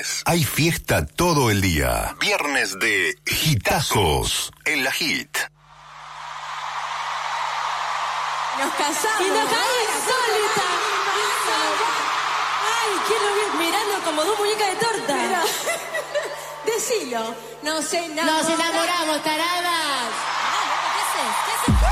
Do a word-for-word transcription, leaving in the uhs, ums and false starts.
viernes. Hay fiesta todo el día. Viernes de hitazos en la Hit. Nos casamos. Y nos cae insólita. Ay, ¿quién lo vio? Mirando como dos muñecas de torta. Mira. Decilo. Nos enamoramos. Nos enamoramos, taradas. ¿Qué haces? ¿Qué haces?